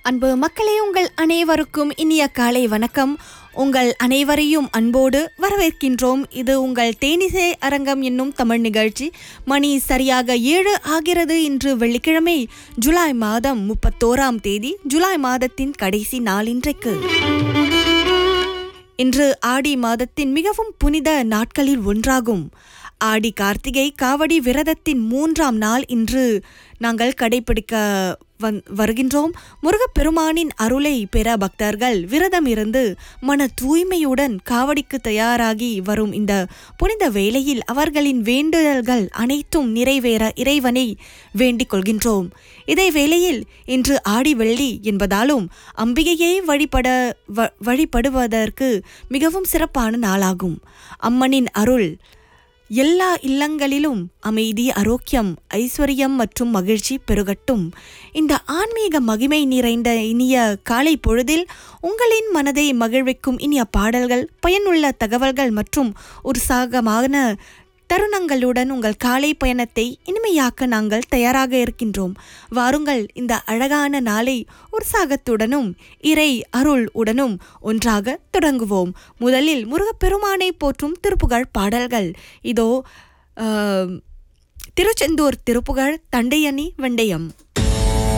அன்பு மக்களே, உங்கள் அனைவருக்கும் இனிய காலை வணக்கம். உங்கள் அனைவரையும் அன்போடு வரவேற்கின்றோம். இது உங்கள் தேனிசை அரங்கம் என்னும் தமிழ் நிகழ்ச்சி. மணி சரியாக 7 ஆகிறது. இன்று வெள்ளிக்கிழமை, ஜூலை மாதம் 31ஆம் தேதி, ஜூலை மாதத்தின் கடைசி நாள் இன்றைக்கு. இன்று ஆடி மாதத்தின் மிகவும் புனித நாட்களில் ஒன்றாகும். ஆடி கார்த்திகை காவடி விரதத்தின் 3ஆம் நாள் இன்று நாங்கள் கடைபிடிக்க வருகின்றோம். முருகப்பெருமானின் அருளை பெற பக்தர்கள் விரதம் இருந்து மன தூய்மையுடன் காவடிக்கு தயாராகி வரும் இந்த புனித வேளையில் அவர்களின் வேண்டுதல்கள் அனைத்தும் நிறைவேற இறைவனை வேண்டிக் கொள்கின்றோம். இதே வேளையில் இன்று ஆடி வெள்ளி என்பதாலும் அம்பிகையை வழிபடுவதற்கு மிகவும் சிறப்பான நாளாகும். அம்மனின் அருள் எல்லா இல்லங்களிலும் அமைதி, ஆரோக்கியம், ஐஸ்வர்யம் மற்றும் மகிழ்ச்சி பெருகட்டும். இந்த ஆன்மீக மகிமை நிறைந்த இனிய காலை பொழுதில் உங்களின் மனதை மகிழ்விக்கும் இனிய பாடல்கள், பயனுள்ள தகவல்கள் மற்றும் உற்சாகமான தருணங்களுடன் உங்கள் காலை பயணத்தை இனிமையாக்க நாங்கள் தயாராக இருக்கின்றோம். வாருங்கள், இந்த அழகான நாளை உற்சாகத்துடனும் இறை அருள் உடனும் ஒன்றாக தொடங்குவோம். முதலில் முருகப்பெருமானை போற்றும் திருப்புகழ் பாடல்கள் இதோ. திருச்செந்தூர் திருப்புகழ் தண்டையணி வெண்டயம்.